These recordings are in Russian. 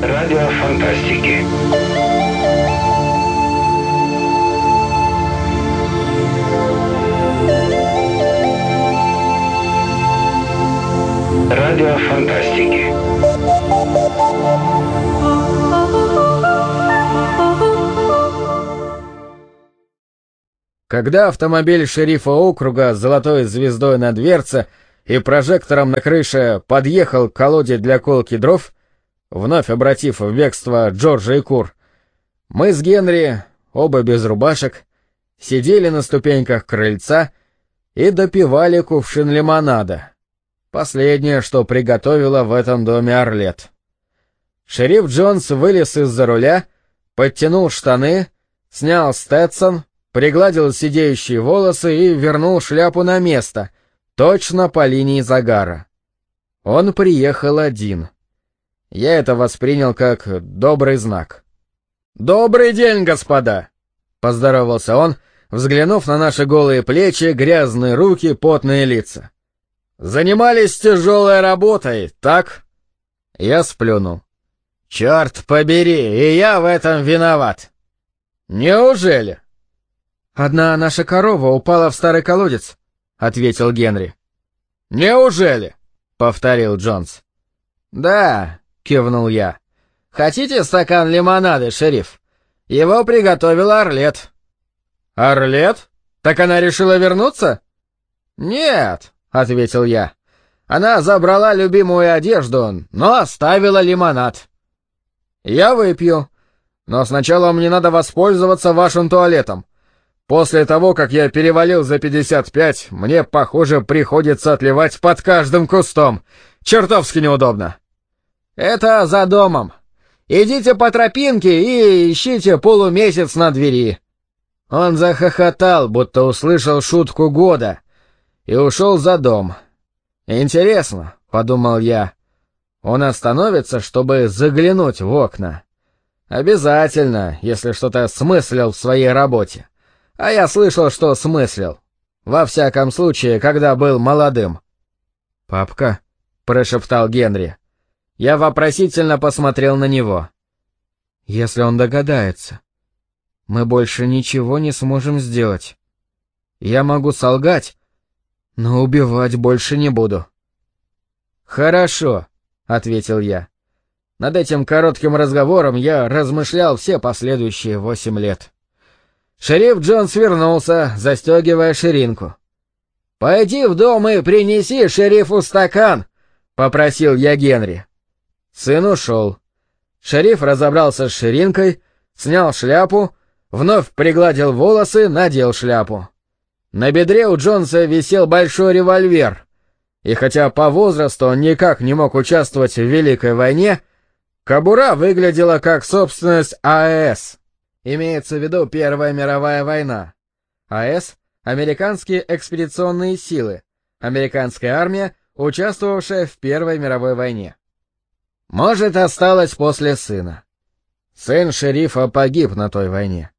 Радио фантастики. Радио фантастики. Когда автомобиль шерифа округа с золотой звездой на дверце и прожектором на крыше подъехал к колоде для колки дров, вновь обратив в бегство Джорджа и кур, мы с Генри, оба без рубашек, сидели на ступеньках крыльца и допивали кувшин лимонада. Последнее, что приготовила в этом доме Арлетт. Шериф Джонс вылез из-за руля, подтянул штаны, снял стетсон, пригладил сидеющие волосы и вернул шляпу на место, точно по линии загара. Он приехал один. Я это воспринял как добрый знак. «Добрый день, господа!» — поздоровался он, взглянув на наши голые плечи, грязные руки, потные лица. «Занимались тяжелой работой, так?» Я сплюнул. «Черт побери, и я в этом виноват!» «Неужели?» «Одна наша корова упала в старый колодец», — ответил Генри. «Неужели?» — повторил Джонс. «Да», — кивнул я. «Хотите стакан лимонада, шериф? Его приготовила Арлетт». «Арлетт? Так она решила вернуться?» «Нет», — ответил я. «Она забрала любимую одежду, но оставила лимонад». «Я выпью, но сначала мне надо воспользоваться вашим туалетом. После того, как я перевалил за 55, мне, похоже, приходится отливать под каждым кустом. Чертовски неудобно». «Это за домом. Идите по тропинке и ищите полумесяц на двери». Он захохотал, будто услышал шутку года, и ушел за дом. «Интересно», — подумал я, — «он остановится, чтобы заглянуть в окна?» «Обязательно, если что-то смыслил в своей работе. А я слышал, что смыслил. Во всяком случае, когда был молодым». «Папка», — прошептал Генри. Я вопросительно посмотрел на него. «Если он догадается, мы больше ничего не сможем сделать. Я могу солгать, но убивать больше не буду». «Хорошо», — ответил я. Над этим коротким разговором я размышлял все последующие 8 лет. Шериф Джонс вернулся, застегивая ширинку. «Пойди в дом и принеси шерифу стакан», — попросил я Генри. Сын ушел. Шериф разобрался с ширинкой, снял шляпу, вновь пригладил волосы, надел шляпу. На бедре у Джонса висел большой револьвер, и хотя по возрасту он никак не мог участвовать в Великой войне, кобура выглядела как собственность АЭС. Имеется в виду Первая мировая война. АЭС — Американские экспедиционные силы, американская армия, участвовавшая в Первой мировой войне. Может, осталось после сына. Сын шерифа погиб на той войне.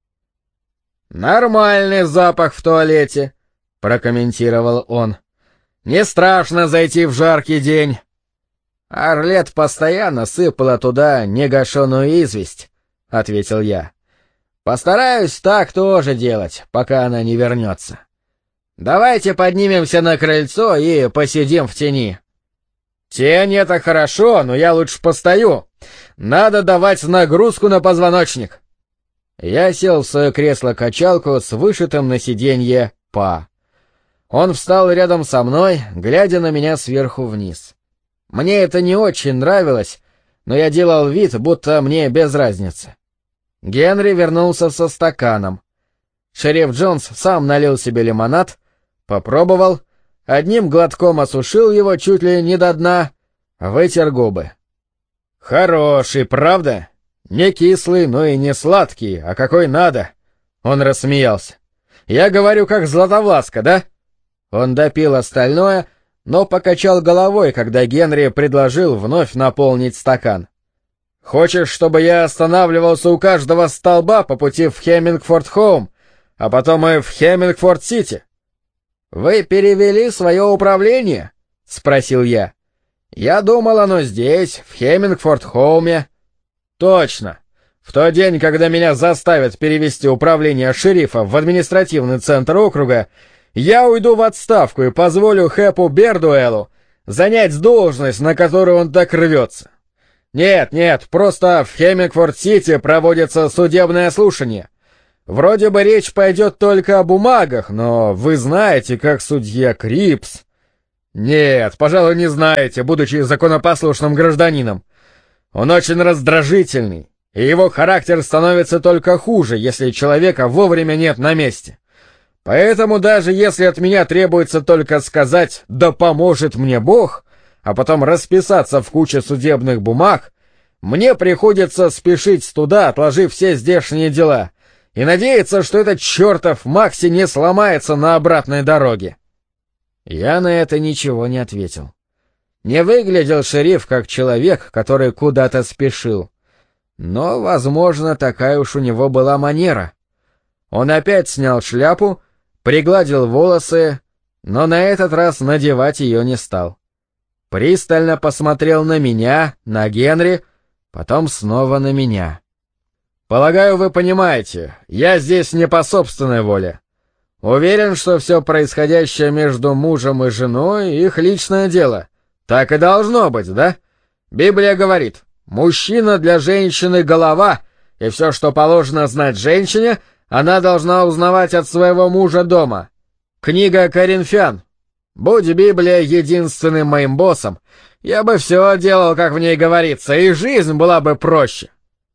«Нормальный запах в туалете», — прокомментировал он. «Не страшно зайти в жаркий день». «Арлетт постоянно сыпала туда негашеную известь», — ответил я. «Постараюсь так тоже делать, пока она не вернется. Давайте поднимемся на крыльцо и посидим в тени». «Тень — это хорошо, но я лучше постою. Надо давать нагрузку на позвоночник». Я сел в свое кресло-качалку с вышитым на сиденье «Па». Он встал рядом со мной, глядя на меня сверху вниз. Мне это не очень нравилось, но я делал вид, будто мне без разницы. Генри вернулся со стаканом. Шериф Джонс сам налил себе лимонад, попробовал, одним глотком осушил его чуть ли не до дна, вытер губы. «Хороший, правда? Не кислый, но и не сладкий, а какой надо!» Он рассмеялся. «Я говорю, как Златовласка, да?» Он допил остальное, но покачал головой, когда Генри предложил вновь наполнить стакан. «Хочешь, чтобы я останавливался у каждого столба по пути в Хеммингфорд-Хоум, а потом и в Хеммингфорд-Сити?» «Вы перевели свое управление?» — спросил я. «Я думал, оно здесь, в Хеммингфорд-Хоуме». Точно. В тот день, когда меня заставят перевести управление шерифа в административный центр округа, я уйду в отставку и позволю Хэпу Бердуэлу занять должность, на которую он так рвется. Нет, просто в Хеммингфорд-Сити проводится судебное слушание. Вроде бы речь пойдет только о бумагах, но вы знаете, как судья Крипс... Нет, пожалуй, не знаете, будучи законопослушным гражданином. Он очень раздражительный, и его характер становится только хуже, если человека вовремя нет на месте. Поэтому даже если от меня требуется только сказать «да поможет мне Бог», а потом расписаться в куче судебных бумаг, мне приходится спешить туда, отложив все здешние дела, и надеяться, что этот чертов Макси не сломается на обратной дороге. Я на это ничего не ответил. Не выглядел шериф как человек, который куда-то спешил. Но, возможно, такая уж у него была манера. Он опять снял шляпу, пригладил волосы, но на этот раз надевать ее не стал. Пристально посмотрел на меня, на Генри, потом снова на меня. «Полагаю, вы понимаете, я здесь не по собственной воле. Уверен, что все происходящее между мужем и женой — их личное дело. Так и должно быть, да? Библия говорит, мужчина для женщины — голова, и все, что положено знать женщине, она должна узнавать от своего мужа дома. Книга Коринфян. Будь Библия единственным моим боссом, я бы все делал, как в ней говорится, и жизнь была бы проще».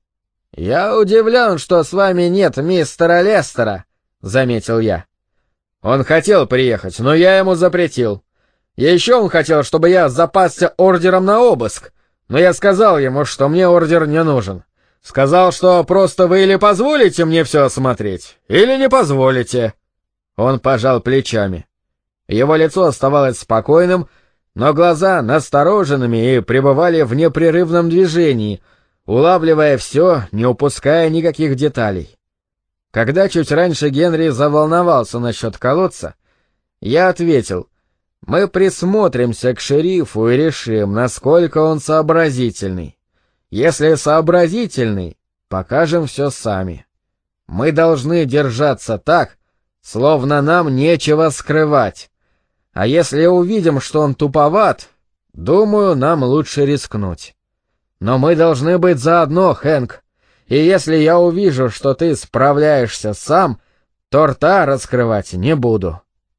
«Я удивлен, что с вами нет мистера Лестера», — заметил я. «Он хотел приехать, но я ему запретил. Еще он хотел, чтобы я запасся ордером на обыск, но я сказал ему, что мне ордер не нужен. Сказал, что просто вы или позволите мне все осмотреть, или не позволите». Он пожал плечами. Его лицо оставалось спокойным, но глаза настороженными и пребывали в непрерывном движении, улавливая все, не упуская никаких деталей. Когда чуть раньше Генри заволновался насчет колодца, я ответил: «Мы присмотримся к шерифу и решим, насколько он сообразительный. Если сообразительный, покажем все сами. Мы должны держаться так, словно нам нечего скрывать. А если увидим, что он туповат, думаю, нам лучше рискнуть. Но мы должны быть заодно, Хэнк. И если я увижу, что ты справляешься сам, то рта раскрывать не буду».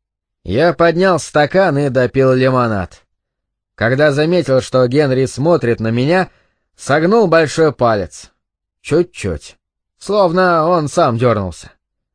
Я поднял стакан и допил лимонад. Когда заметил, что Генри смотрит на меня, согнул большой палец. Чуть-чуть. Словно он сам дернулся.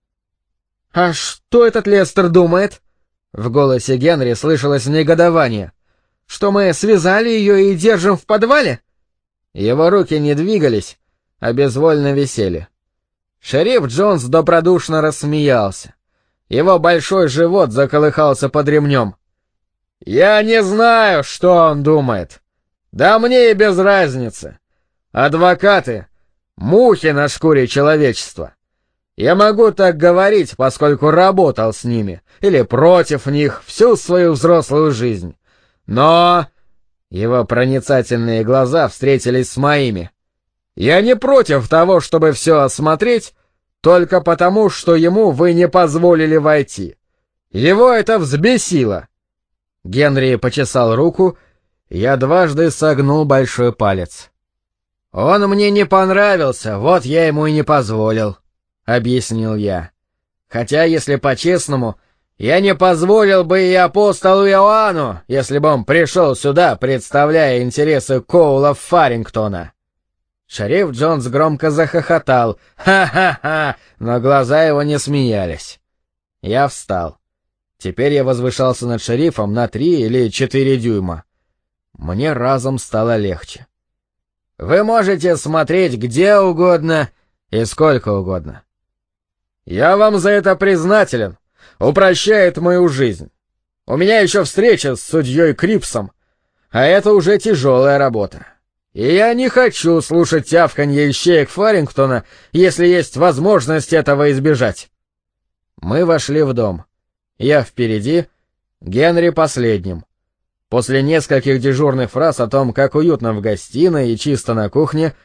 «А что этот Лестер думает?» В голосе Генри слышалось негодование. «Что мы связали ее и держим в подвале?» Его руки не двигались, а безвольно висели. Шериф Джонс добродушно рассмеялся. Его большой живот заколыхался под ремнем. «Я не знаю, что он думает. Да мне и без разницы. Адвокаты — мухи на шкуре человечества. Я могу так говорить, поскольку работал с ними, или против них всю свою взрослую жизнь. Но...» Его проницательные глаза встретились с моими. «Я не против того, чтобы все осмотреть, только потому, что ему вы не позволили войти. Его это взбесило». Генри почесал руку, я дважды согнул большой палец. «Он мне не понравился, вот я ему и не позволил», — объяснил я. «Хотя, если по-честному, я не позволил бы и апостолу Иоанну, если бы он пришел сюда, представляя интересы Коула Фарингтона». Шериф Джонс громко захохотал. «Ха-ха-ха!» Но глаза его не смеялись. Я встал. Теперь я возвышался над шерифом на 3 или 4 дюйма. Мне разом стало легче. «Вы можете смотреть где угодно и сколько угодно». «Я вам за это признателен. Упрощает мою жизнь. У меня еще встреча с судьей Крипсом, а это уже тяжелая работа. И я не хочу слушать тявканье ищеек Фарингтона, если есть возможность этого избежать». Мы вошли в дом. Я впереди, Генри последним. После нескольких дежурных фраз о том, как уютно в гостиной и чисто на кухне,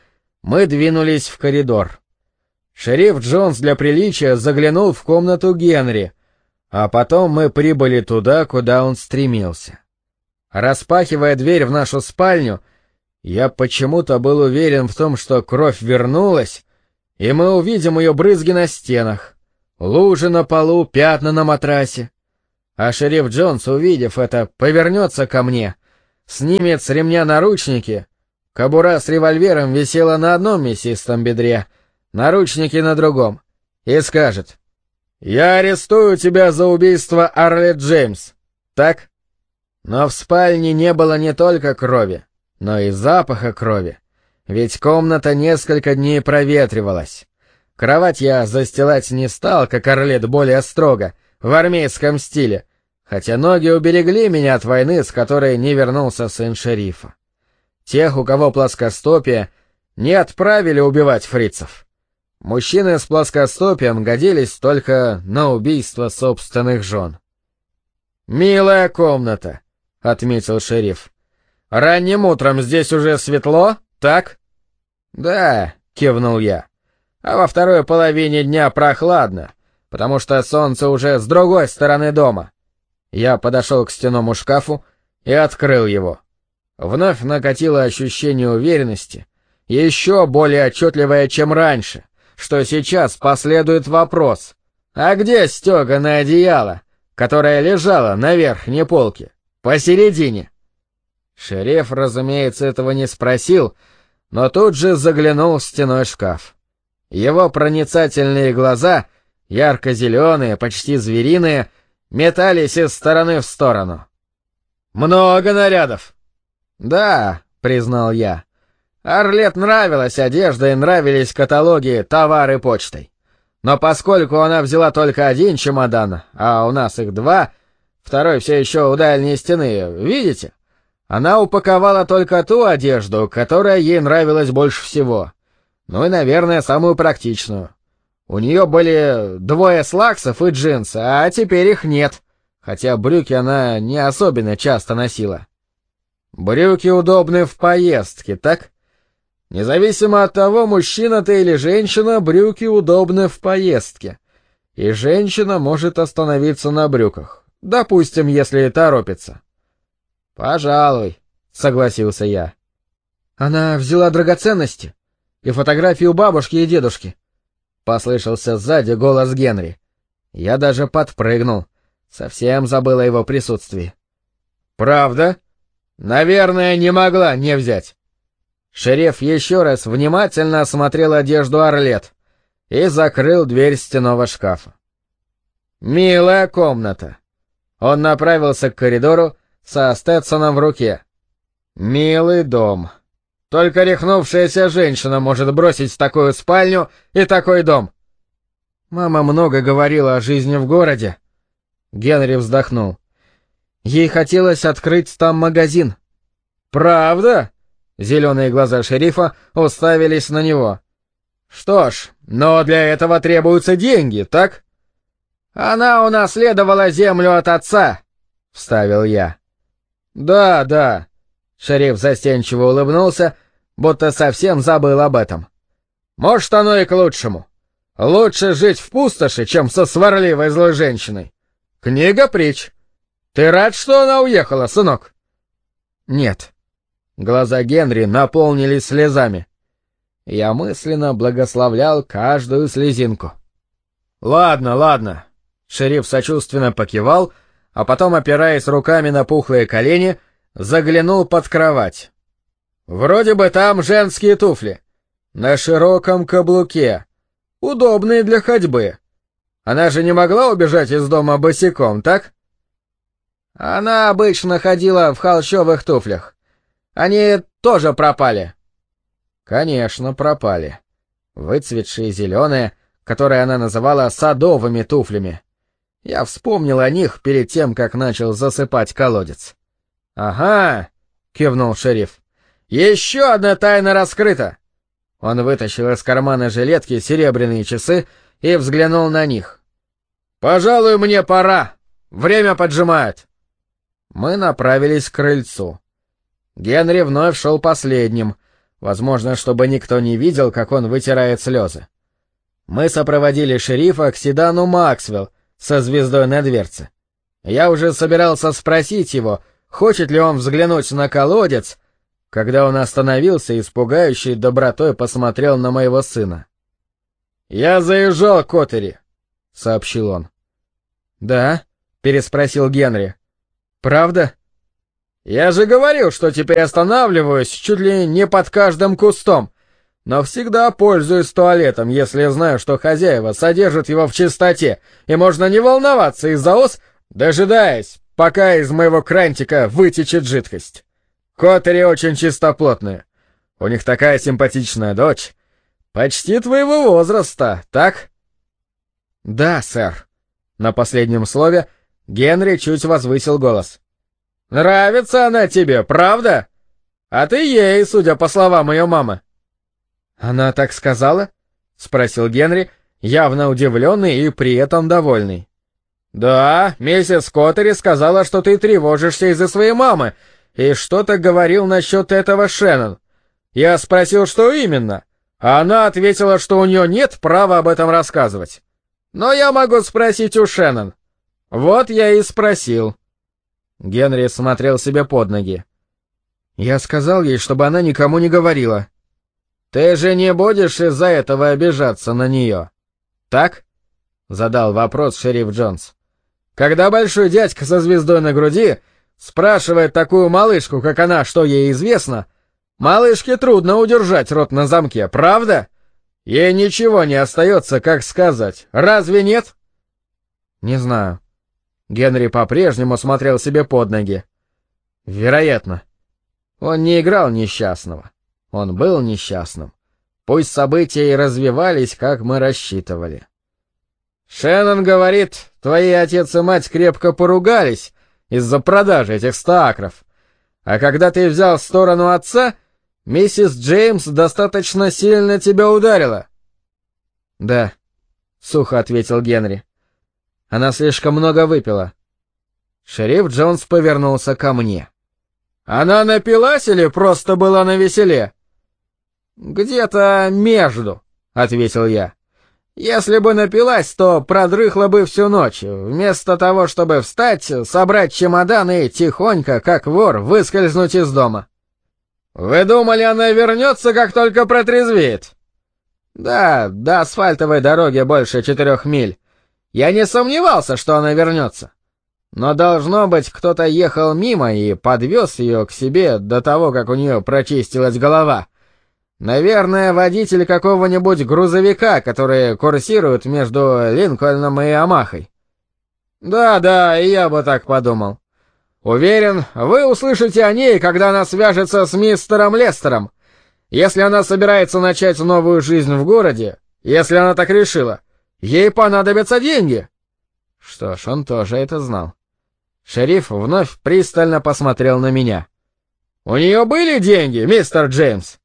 Мы двинулись в коридор. Шериф Джонс для приличия заглянул в комнату Генри, а потом мы прибыли туда, куда он стремился. Распахивая дверь в нашу спальню, я почему-то был уверен в том, что кровь вернулась, и мы увидим ее брызги на стенах, лужи на полу, пятна на матрасе. А шериф Джонс, увидев это, повернется ко мне, снимет с ремня наручники, кобура с револьвером висела на одном мясистом бедре, наручники на другом, и скажет: «Я арестую тебя за убийство Арлетт Джеймс, так?» Но в спальне не было не только крови, но и запаха крови, ведь комната несколько дней проветривалась. Кровать я застилать не стал, как Арлетт, более строго, в армейском стиле, хотя ноги уберегли меня от войны, с которой не вернулся сын шерифа. Тех, у кого плоскостопие, не отправили убивать фрицев. Мужчины с плоскостопием годились только на убийство собственных жен. «Милая комната», — отметил шериф. «Ранним утром здесь уже светло, так?» «Да», — кивнул я. «А во второй половине дня прохладно, потому что солнце уже с другой стороны дома». Я подошел к стенному шкафу и открыл его. Вновь накатило ощущение уверенности, еще более отчетливое, чем раньше, что сейчас последует вопрос: а где стеганое одеяло, которое лежало на верхней полке, посередине? Шериф, разумеется, этого не спросил, но тут же заглянул в стенной шкаф. Его проницательные глаза, ярко-зеленые, почти звериные, метались из стороны в сторону. «Много нарядов?» «Да», — признал я. Арлетт нравилась одежда и нравились каталоги товары почтой. Но поскольку она взяла только один чемодан, а у нас их два, второй все еще у дальней стены, видите? Она упаковала только ту одежду, которая ей нравилась больше всего. Ну и, наверное, самую практичную. У нее были двое слаксов и джинсы, а теперь их нет, хотя брюки она не особенно часто носила. Брюки удобны в поездке, так? Независимо от того, мужчина ты или женщина, брюки удобны в поездке. И женщина может остановиться на брюках, допустим, если торопится. «Пожалуй», — согласился я. «Она взяла драгоценности и фотографию бабушки и дедушки», — послышался сзади голос Генри. Я даже подпрыгнул, совсем забыл о его присутствии. «Правда? Наверное, не могла не взять». Шериф еще раз внимательно осмотрел одежду Арлетт и закрыл дверь стенного шкафа. «Милая комната». Он направился к коридору со Стетсоном в руке. «Милый дом. Только рехнувшаяся женщина может бросить такую спальню и такой дом». Мама много говорила о жизни в городе. Генри вздохнул. Ей хотелось открыть там магазин. «Правда?» Зеленые глаза шерифа уставились на него. «Что ж, но для этого требуются деньги, так?» «Она унаследовала землю от отца», — вставил я. «Да, да», — шериф застенчиво улыбнулся, будто совсем забыл об этом. «Может, оно и к лучшему. Лучше жить в пустоши, чем со сварливой злой женщиной. Книга притч. Ты рад, что она уехала, сынок?» «Нет». Глаза Генри наполнились слезами. Я мысленно благословлял каждую слезинку. «Ладно, ладно». Шериф сочувственно покивал, а потом, опираясь руками на пухлые колени, заглянул под кровать. «Вроде бы там женские туфли. На широком каблуке. Удобные для ходьбы. Она же не могла убежать из дома босиком, так?» «Она обычно ходила в холщовых туфлях. Они тоже пропали». «Конечно, пропали. Выцветшие зеленые, которые она называла садовыми туфлями. Я вспомнил о них перед тем, как начал засыпать колодец». «Ага», — кивнул шериф. «Еще одна тайна раскрыта». Он вытащил из кармана жилетки серебряные часы и взглянул на них. «Пожалуй, мне пора. Время поджимает». Мы направились к крыльцу. Генри вновь шел последним. Возможно, чтобы никто не видел, как он вытирает слезы. Мы сопроводили шерифа к седану Максвелл со звездой на дверце. Я уже собирался спросить его, хочет ли он взглянуть на колодец, когда он остановился и с пугающей добротой посмотрел на моего сына. «Я заезжал к Коттери», — сообщил он. «Да?» — переспросил Генри. «Правда?» «Я же говорил, что теперь останавливаюсь чуть ли не под каждым кустом, но всегда пользуюсь туалетом, если знаю, что хозяева содержат его в чистоте, и можно не волноваться из-за ос, дожидаясь, пока из моего крантика вытечет жидкость. Коттери очень чистоплотные. У них такая симпатичная дочь. Почти твоего возраста, так?» «Да, сэр». На последнем слове Генри чуть возвысил голос. «Нравится она тебе, правда? А ты ей, судя по словам ее мамы». «Она так сказала?» — спросил Генри, явно удивленный и при этом довольный. «Да, миссис Коттери сказала, что ты тревожишься из-за своей мамы, и что-то говорил насчет этого Шеннон. Я спросил, что именно, а она ответила, что у нее нет права об этом рассказывать. Но я могу спросить у Шеннон. Вот я и спросил». Генри смотрел себе под ноги. «Я сказал ей, чтобы она никому не говорила». «Ты же не будешь из-за этого обижаться на нее, так?» — задал вопрос шериф Джонс. «Когда большой дядька со звездой на груди спрашивает такую малышку, как она, что ей известно, малышке трудно удержать рот на замке, правда? Ей ничего не остается, как сказать. Разве нет?» «Не знаю». Генри по-прежнему смотрел себе под ноги. «Вероятно. Он не играл несчастного. Он был несчастным. Пусть события и развивались, как мы рассчитывали». «Шеннон говорит, твои отец и мать крепко поругались из-за продажи этих 100 акров. А когда ты взял сторону отца, миссис Джеймс достаточно сильно тебя ударила». «Да», — сухо ответил Генри. «Она слишком много выпила». Шериф Джонс повернулся ко мне. «Она напилась или просто была навеселе?» «Где-то между», — ответил я. «Если бы напилась, то продрыхла бы всю ночь, вместо того, чтобы встать, собрать чемодан и тихонько, как вор, выскользнуть из дома». «Вы думали, она вернется, как только протрезвеет?» «Да, до асфальтовой дороги больше 4 миль. Я не сомневался, что она вернется. Но, должно быть, кто-то ехал мимо и подвез ее к себе до того, как у нее прочистилась голова. Наверное, водитель какого-нибудь грузовика, который курсирует между Линкольном и Омахой». «Да, и я бы так подумал. Уверен, вы услышите о ней, когда она свяжется с мистером Лестером. Если она собирается начать новую жизнь в городе, если она так решила, ей понадобятся деньги». Что ж, он тоже это знал. Шериф вновь пристально посмотрел на меня. «У нее были деньги, мистер Джеймс?»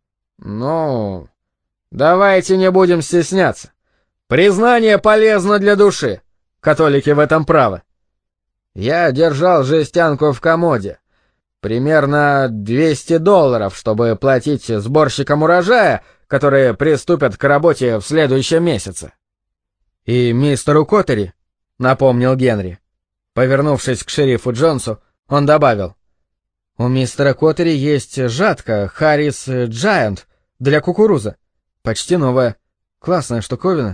«Ну, давайте не будем стесняться. Признание полезно для души. Католики в этом правы. Я держал жестянку в комоде. Примерно $200, чтобы платить сборщикам урожая, которые приступят к работе в следующем месяце». «И мистеру Коттери», — напомнил Генри. Повернувшись к шерифу Джонсу, он добавил. «У мистера Коттери есть жатка Харрис Джайант для кукурузы. Почти новая. Классная штуковина».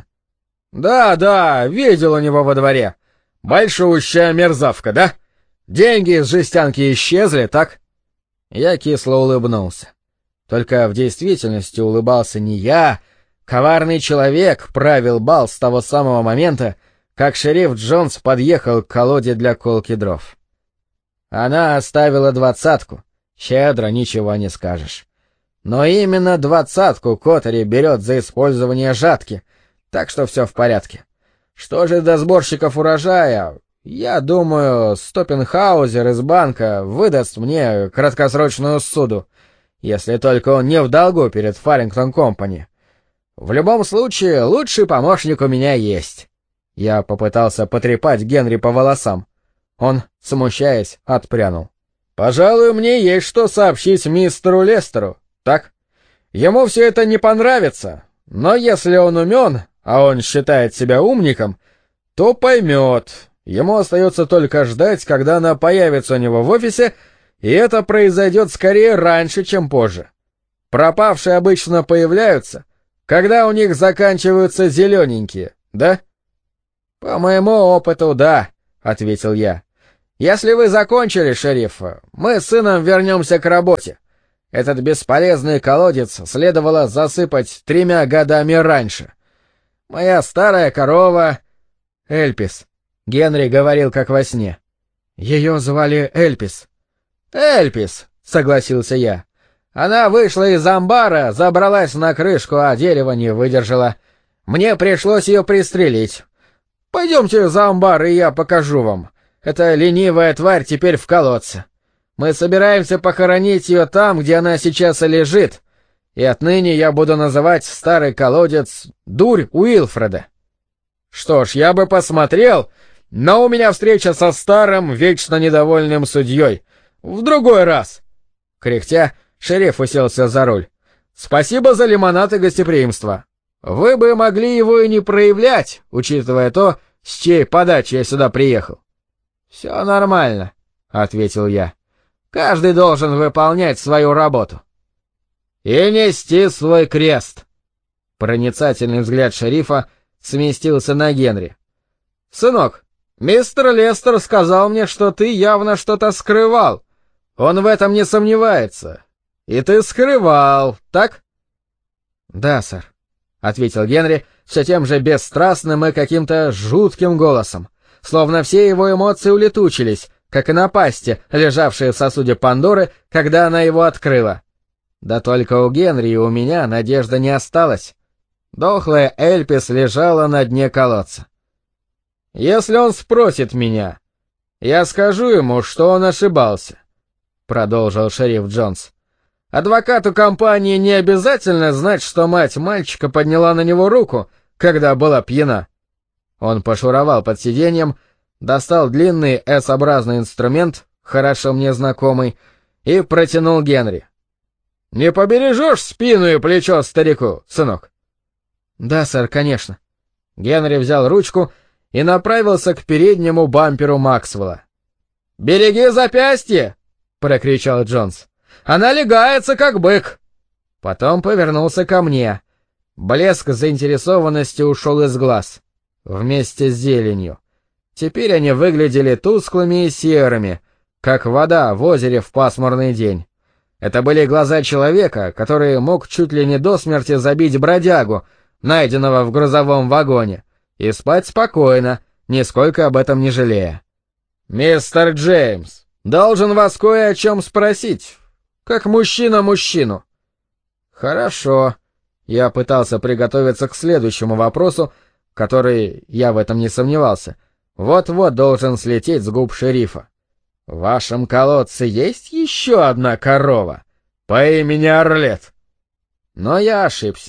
«Да, видел у него во дворе. Большущая мерзавка, да? Деньги из жестянки исчезли, так?» Я кисло улыбнулся. Только в действительности улыбался не я. Коварный человек правил бал с того самого момента, как шериф Джонс подъехал к колоде для колки дров. Она оставила 20-ку. Щедро, ничего не скажешь. Но именно 20-ку Коттери берет за использование жатки, так что все в порядке. Что же до сборщиков урожая? Я думаю, Стоппенхаузер из банка выдаст мне краткосрочную ссуду, если только он не в долгу перед Фаррингтон Компани. В любом случае, лучший помощник у меня есть. Я попытался потрепать Генри по волосам. Он, смущаясь, отпрянул. «Пожалуй, мне есть что сообщить мистеру Лестеру, так? Ему все это не понравится, но если он умен, а он считает себя умником, то поймет. Ему остается только ждать, когда она появится у него в офисе, и это произойдет скорее раньше, чем позже. Пропавшие обычно появляются, когда у них заканчиваются зелененькие, да? По моему опыту, да, ответил я. Если вы закончили, шериф, мы с сыном вернемся к работе. Этот бесполезный колодец следовало засыпать 3 годами раньше. Моя старая корова... Эльпис. Генри говорил как во сне. Ее звали Эльпис. Эльпис, согласился я. Она вышла из амбара, забралась на крышку, а дерево не выдержало. Мне пришлось ее пристрелить. Пойдемте за амбар, и я покажу вам. Эта ленивая тварь теперь в колодце. Мы собираемся похоронить ее там, где она сейчас и лежит, и отныне я буду называть старый колодец «Дурь Уилфреда». Что ж, я бы посмотрел, но у меня встреча со старым, вечно недовольным судьей. В другой раз. Кряхтя, шериф уселся за руль. Спасибо за лимонад и гостеприимство. Вы бы могли его и не проявлять, учитывая то, с чьей подачи я сюда приехал. Все нормально, ответил я. Каждый должен выполнять свою работу. И нести свой крест. Проницательный взгляд шерифа сместился на Генри. Сынок, мистер Лестер сказал мне, что ты явно что-то скрывал. Он в этом не сомневается. И ты скрывал, так? Да, сэр, ответил Генри все тем же бесстрастным и каким-то жутким голосом, словно все его эмоции улетучились, как и напасти, лежавшие в сосуде Пандоры, когда она его открыла. Да только у Генри и у меня надежды не осталось. Дохлая Эльпис лежала на дне колодца. «Если он спросит меня, я скажу ему, что он ошибался», — продолжил шериф Джонс. «Адвокату компании не обязательно знать, что мать мальчика подняла на него руку, когда была пьяна». Он пошуровал под сиденьем, достал длинный S-образный инструмент, хорошо мне знакомый, и протянул Генри. «Не побережешь спину и плечо старику, сынок?» «Да, сэр, конечно». Генри взял ручку и направился к переднему бамперу Максвелла. «Береги запястье!» — прокричал Джонс. «Она легается, как бык!» Потом повернулся ко мне. Блеск заинтересованности ушел из глаз. Вместе с зеленью. Теперь они выглядели тусклыми и серыми, как вода в озере в пасмурный день. Это были глаза человека, который мог чуть ли не до смерти забить бродягу, найденного в грузовом вагоне, и спать спокойно, нисколько об этом не жалея. «Мистер Джеймс, должен вас кое о чем спросить, как мужчина мужчину». «Хорошо». Я пытался приготовиться к следующему вопросу, который, я в этом не сомневался, вот-вот должен слететь с губ шерифа. «В вашем колодце есть еще одна корова по имени Орлет?» Но я ошибся.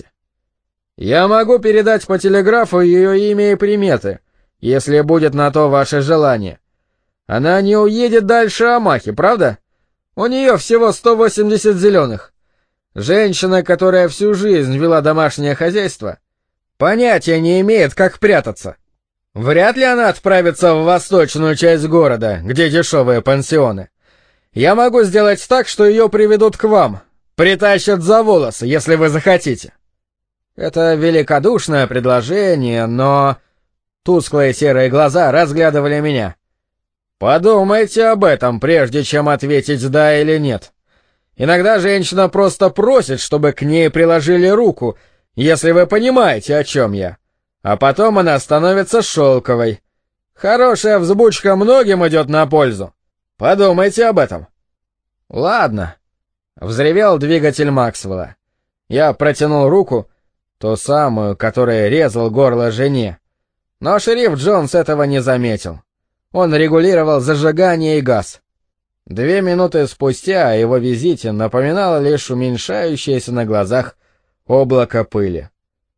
«Я могу передать по телеграфу ее имя и приметы, если будет на то ваше желание. Она не уедет дальше Амахи, правда? У нее всего 180 зеленых. Женщина, которая всю жизнь вела домашнее хозяйство, понятия не имеет, как прятаться. Вряд ли она отправится в восточную часть города, где дешевые пансионы. Я могу сделать так, что ее приведут к вам, притащат за волосы, если вы захотите». Это великодушное предложение, но... Тусклые серые глаза разглядывали меня. «Подумайте об этом, прежде чем ответить «да» или «нет». Иногда женщина просто просит, чтобы к ней приложили руку, если вы понимаете, о чем я. А потом она становится шелковой. Хорошая взбучка многим идет на пользу. Подумайте об этом». «Ладно», — взревел двигатель Максвелла. Я протянул руку, ту самую, которая резал горло жене. Но шериф Джонс этого не заметил. Он регулировал зажигание и газ. 2 минуты спустя о его визите напоминало лишь уменьшающееся на глазах облако пыли.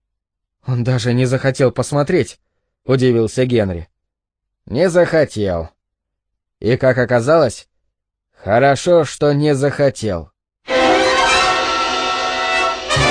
«Он даже не захотел посмотреть», — удивился Генри. «Не захотел. И, как оказалось, хорошо, что не захотел».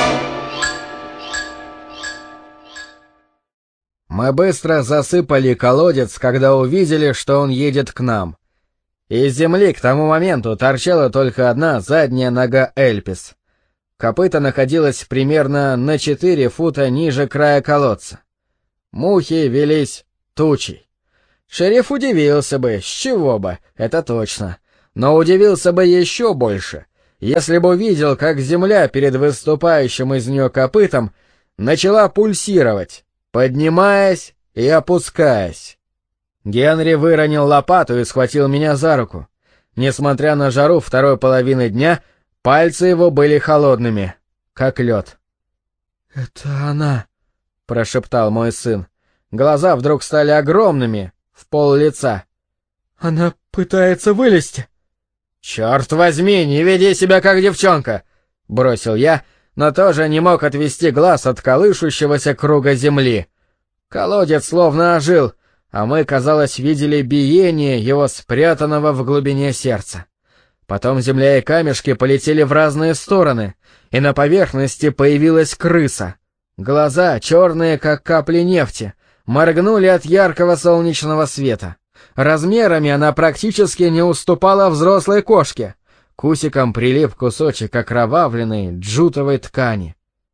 Мы быстро засыпали колодец, когда увидели, что он едет к нам. Из земли к тому моменту торчала только одна задняя нога Эльпис. Копыто находилось примерно на 4 фута ниже края колодца. Мухи велись тучей. Шериф удивился бы, с чего бы, это точно. Но удивился бы еще больше, если бы увидел, как земля перед выступающим из нее копытом начала пульсировать, поднимаясь и опускаясь. Генри выронил лопату и схватил меня за руку. Несмотря на жару второй половины дня, пальцы его были холодными, как лед. «Это она», — прошептал мой сын. Глаза вдруг стали огромными, в пол лица. «Она пытается вылезти». «Черт возьми, не веди себя как девчонка!» — бросил я, но тоже не мог отвести глаз от колышущегося круга земли. Колодец словно ожил, а мы, казалось, видели биение его спрятанного в глубине сердца. Потом земля и камешки полетели в разные стороны, и на поверхности появилась крыса. Глаза, черные как капли нефти, моргнули от яркого солнечного света. Размерами она практически не уступала взрослой кошке. К усикам прилип кусочек окровавленной джутовой ткани.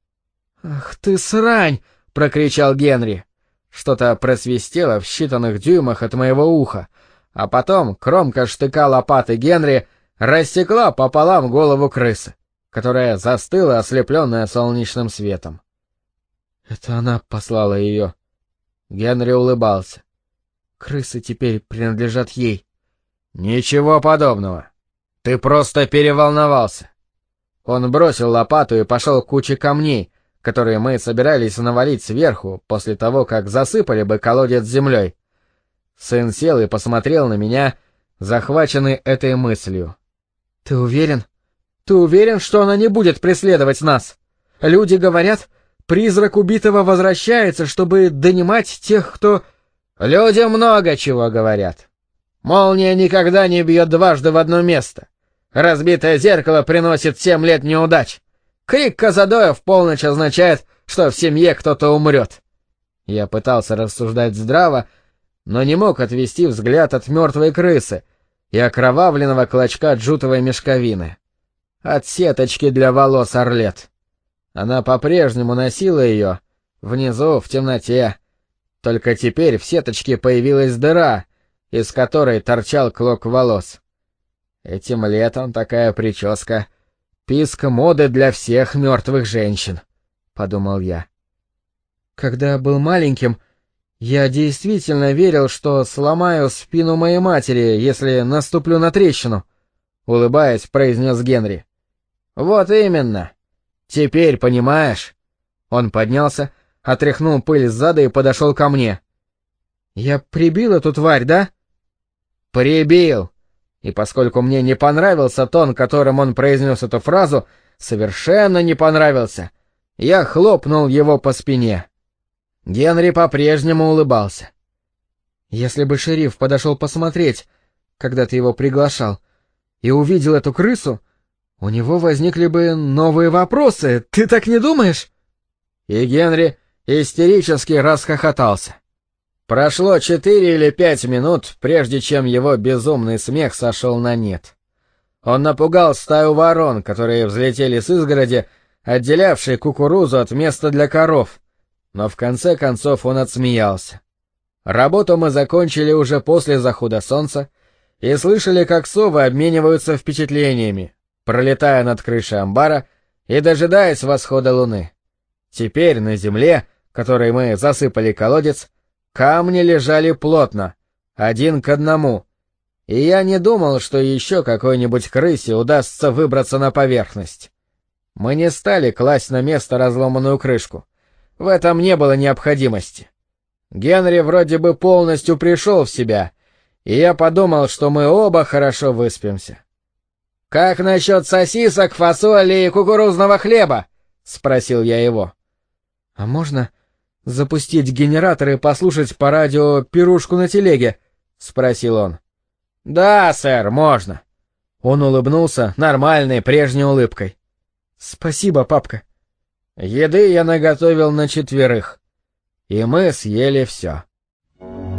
«Ах ты срань!» — прокричал Генри. Что-то просвистело в считанных дюймах от моего уха, а потом кромка штыка лопаты Генри рассекла пополам голову крысы, которая застыла, ослепленная солнечным светом. «Это она послала ее». Генри улыбался. «Крысы теперь принадлежат ей». «Ничего подобного. Ты просто переволновался». Он бросил лопату и пошел к куче камней, которые мы собирались навалить сверху после того, как засыпали бы колодец землей. Сын сел и посмотрел на меня, захваченный этой мыслью. «Ты уверен? Ты уверен, что она не будет преследовать нас? Люди говорят, призрак убитого возвращается, чтобы донимать тех, кто...» «Люди много чего говорят. Молния никогда не бьет дважды в одно место. Разбитое зеркало приносит 7 лет неудач. Крик Казадоя в полночь означает, что в семье кто-то умрет». Я пытался рассуждать здраво, но не мог отвести взгляд от мертвой крысы и окровавленного клочка джутовой мешковины. От сеточки для волос Орлет. Она по-прежнему носила ее, внизу, в темноте. Только теперь в сеточке появилась дыра, из которой торчал клок волос. Этим летом такая прическа — писк моды для всех мертвых женщин, — подумал я. Когда был маленьким, я действительно верил, что сломаю спину моей матери, если наступлю на трещину, — улыбаясь, произнес Генри. «Вот именно. Теперь понимаешь?» Он поднялся, отряхнул пыль сзади и подошел ко мне. «Я прибил эту тварь, да?» «Прибил!» И поскольку мне не понравился тон, которым он произнес эту фразу, совершенно не понравился, я хлопнул его по спине. Генри по-прежнему улыбался. «Если бы шериф подошел посмотреть, когда ты его приглашал, и увидел эту крысу, у него возникли бы новые вопросы, ты так не думаешь?» И Генри истерически расхохотался. Прошло 4 или 5 минут, прежде чем его безумный смех сошел на нет. Он напугал стаю ворон, которые взлетели с изгороди, отделявшей кукурузу от места для коров, но в конце концов он отсмеялся. Работу мы закончили уже после захода солнца и слышали, как совы обмениваются впечатлениями, пролетая над крышей амбара и дожидаясь восхода луны. Теперь на земле, которой мы засыпали колодец, камни лежали плотно, 1 к 1, и я не думал, что еще какой-нибудь крысе удастся выбраться на поверхность. Мы не стали класть на место разломанную крышку. В этом не было необходимости. Генри вроде бы полностью пришел в себя, и я подумал, что мы оба хорошо выспимся. «Как насчет сосисок, фасоли и кукурузного хлеба?» — спросил я его. «А можно запустить генератор и послушать по радио пирушку на телеге?» — спросил он. «Да, сэр, можно». Он улыбнулся нормальной прежней улыбкой. «Спасибо, папка». Еды я наготовил на 4. и мы съели все.